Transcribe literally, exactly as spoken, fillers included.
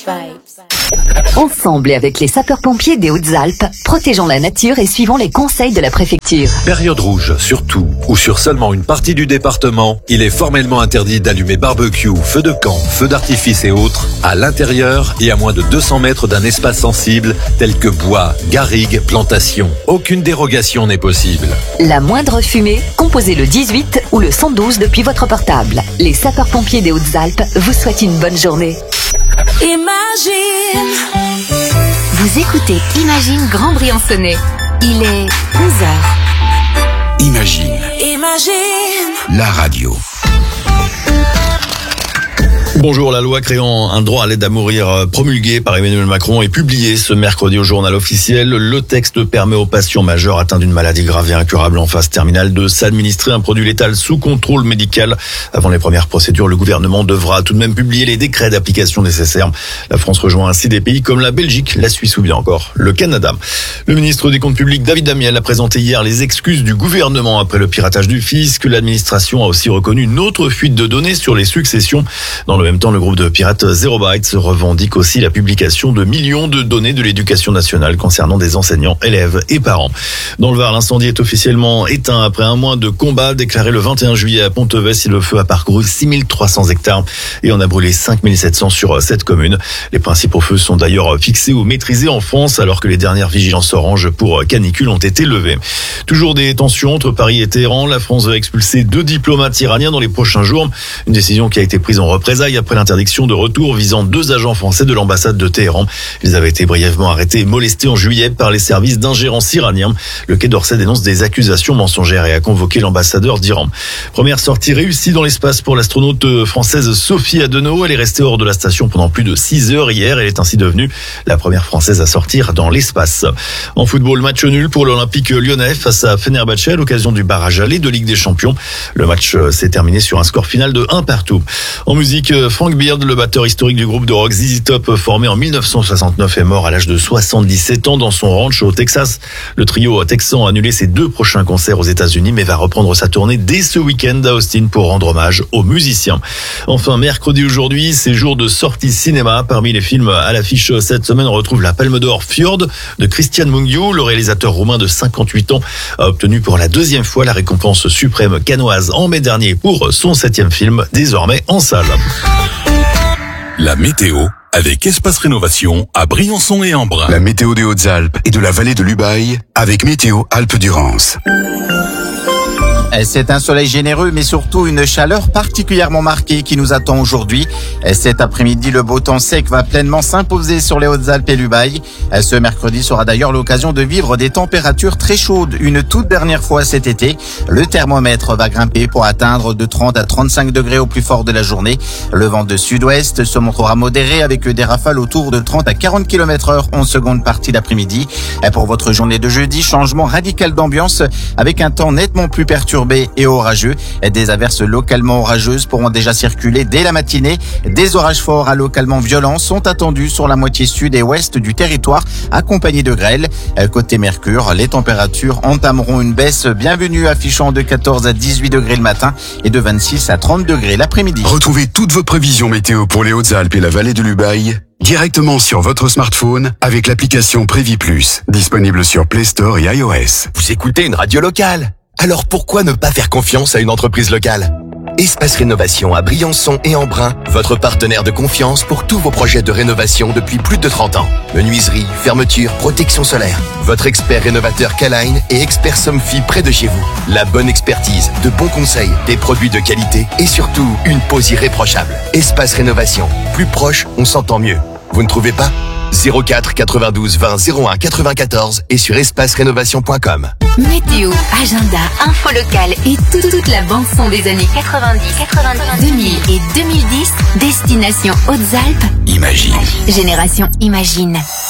Ensemble et avec les sapeurs-pompiers des Hautes-Alpes, protégeons la nature et suivons les conseils de la préfecture. Période rouge, sur tout ou sur seulement une partie du département, il est formellement interdit d'allumer barbecue, feux de camp, feux d'artifice et autres à l'intérieur et à moins de deux cents mètres d'un espace sensible tel que bois, garrigues, plantations. Aucune dérogation n'est possible. La moindre fumée, composez le dix-huit ou le cent douze depuis votre portable. Les sapeurs-pompiers des Hautes-Alpes vous souhaitent une bonne journée. Imagine. Vous écoutez Imagine Grand Briançonnais. Il est onze heures. Imagine. Imagine. La radio. Bonjour, la loi créant un droit à l'aide à mourir promulguée par Emmanuel Macron est publiée ce mercredi au journal officiel. Le texte permet aux patients majeurs atteints d'une maladie grave et incurable en phase terminale de s'administrer un produit létal sous contrôle médical. Avant les premières procédures, le gouvernement devra tout de même publier les décrets d'application nécessaires. La France rejoint ainsi des pays comme la Belgique, la Suisse ou bien encore le Canada. Le ministre des Comptes publics, David Damiel, a présenté hier les excuses du gouvernement après le piratage du fisc. L'administration a aussi reconnu une autre fuite de données sur les successions. Dans le En même temps, le groupe de pirates Zero Bytes revendique aussi la publication de millions de données de l'éducation nationale concernant des enseignants, élèves et parents. Dans le Var, l'incendie est officiellement éteint après un mois de combat déclaré le vingt et un juillet à Ponteves. Le feu a parcouru six mille trois cents hectares et en a brûlé cinq mille sept cents sur cette commune. Les principaux feux sont d'ailleurs fixés ou maîtrisés en France alors que les dernières vigilances orange pour canicule ont été levées. Toujours des tensions entre Paris et Téhéran. La France va expulser deux diplomates iraniens dans les prochains jours. Une décision qui a été prise en représailles après l'interdiction de retour visant deux agents français de l'ambassade de Téhéran. Ils avaient été brièvement arrêtés et molestés en juillet par les services d'ingérence iraniens. Le Quai d'Orsay dénonce des accusations mensongères et a convoqué l'ambassadeur d'Iran. Première sortie réussie dans l'espace pour l'astronaute française Sophie Adenau. Elle est restée hors de la station pendant plus de six heures hier. Elle est ainsi devenue la première française à sortir dans l'espace. En football, match nul pour l'Olympique lyonnais face à Fenerbahçe à l'occasion du barrage aller de Ligue des Champions. Le match s'est terminé sur un score final de un partout. En musique, Frank Beard, le batteur historique du groupe de rock Z Z Top, formé en mille neuf cent soixante-neuf, est mort à l'âge de soixante-dix-sept ans dans son ranch au Texas. Le trio texan a annulé ses deux prochains concerts aux États-Unis, mais va reprendre sa tournée dès ce week-end à Austin pour rendre hommage aux musiciens. Enfin, mercredi aujourd'hui, c'est jour de sortie cinéma. Parmi les films à l'affiche cette semaine, on retrouve la Palme d'Or Fjord de Cristian Mungiu. Le réalisateur roumain de cinquante-huit ans a obtenu pour la deuxième fois la récompense suprême cannoise en mai dernier pour son septième film, désormais en salle. La météo avec Espace Rénovation à Briançon et Embrun. La météo des Hautes-Alpes et de la vallée de l'Ubaye avec Météo Alpes-Durance. C'est un soleil généreux, mais surtout une chaleur particulièrement marquée qui nous attend aujourd'hui. Cet après-midi, le beau temps sec va pleinement s'imposer sur les Hautes-Alpes et l'Ubaye. Ce mercredi sera d'ailleurs l'occasion de vivre des températures très chaudes, une toute dernière fois cet été. Le thermomètre va grimper pour atteindre de trente à trente-cinq degrés au plus fort de la journée. Le vent de sud-ouest se montrera modéré avec des rafales autour de trente à quarante kilomètres heure en seconde partie d'après-midi. Pour votre journée de jeudi, changement radical d'ambiance avec un temps nettement plus perturbé et orageux. Des averses localement orageuses pourront déjà circuler dès la matinée. Des orages forts à localement violents sont attendus sur la moitié sud et ouest du territoire, accompagnés de grêle. Côté Mercure, les températures entameront une baisse bienvenue, affichant de quatorze à dix-huit degrés le matin et de vingt-six à trente degrés l'après-midi. Retrouvez toutes vos prévisions météo pour les Hautes-Alpes et la vallée de l'Ubaye directement sur votre smartphone avec l'application Prévi Plus, disponible sur Play Store et iOS. Vous écoutez une radio locale. Alors pourquoi ne pas faire confiance à une entreprise locale ? Espace Rénovation à Briançon et Embrun, votre partenaire de confiance pour tous vos projets de rénovation depuis plus de trente ans. Menuiserie, fermeture, protection solaire. Votre expert rénovateur K-Line et expert Somfy près de chez vous. La bonne expertise, de bons conseils, des produits de qualité et surtout une pose irréprochable. Espace Rénovation. Plus proche, on s'entend mieux. Vous ne trouvez pas ? zéro quatre quatre-vingt-douze vingt zéro un quatre-vingt-quatorze et sur espace rénovation point com. Météo, agenda, info locale et toute, toute la bande-son des années quatre-vingt-dix, quatre-vingt-dix, deux mille et deux mille dix. Destination Hautes-Alpes. Imagine. Génération Imagine.